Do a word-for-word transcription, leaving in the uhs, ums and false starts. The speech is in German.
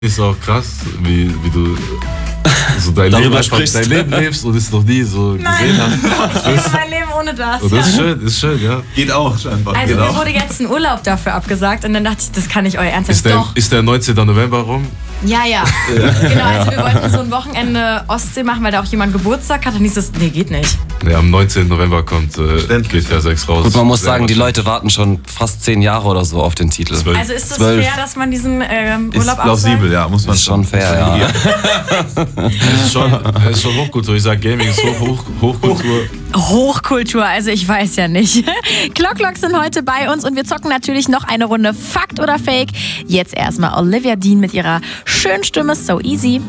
Ist auch krass, wie, wie du so dein, Leben einfach, dein Leben lebst und es noch nie so Nein. gesehen hast. Ich lebe mein Leben ohne das. Und das ist schön, ist schön, ja. Geht auch scheinbar. Also Geht mir auch. wurde jetzt ein Urlaub dafür abgesagt und dann dachte ich, das kann nicht euer Ernst sein. Ist der, Doch. ist der neunzehnten November rum? Ja, ja. Genau, also wir wollten so ein Wochenende Ostsee machen, weil da auch jemand Geburtstag hat und hieß es, nee, geht nicht. Ja, am neunzehnten November kommt äh, G T A sechs raus. Gut, man muss Sehr sagen, die wahrscheinlich. Leute warten schon fast zehn Jahre oder so auf den Titel. Zwölf. Also ist es Zwölf. fair, dass man diesen ähm, Ist Urlaub plausibel, absagt? ja, muss man Ist schon fair, ja. Es ist schon, es ist schon Hochkultur. Ich sag, Gaming ist Hoch, Hoch, Hochkultur. Hochkultur, also ich weiß ja nicht. Clocklocks sind heute bei uns und wir zocken natürlich noch eine Runde Fakt oder Fake. Jetzt erstmal Olivia Dean mit ihrer schönen Stimme So Easy.